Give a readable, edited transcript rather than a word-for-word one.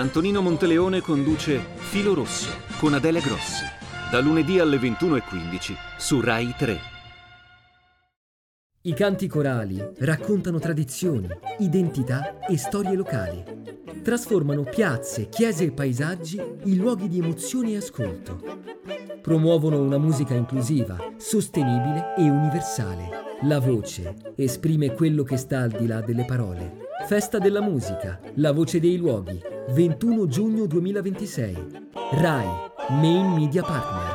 Antonino Monteleone conduce Filo Rosso con Adele Grossi, da lunedì alle 21:15 su Rai 3. I canti corali raccontano tradizioni, identità e storie locali. Trasformano piazze, chiese e paesaggi in luoghi di emozione e ascolto. Promuovono una musica inclusiva, sostenibile e universale. La voce esprime quello che sta al di là delle parole. Festa della musica, la voce dei luoghi, 21 giugno 2026. Rai, Main Media Partner.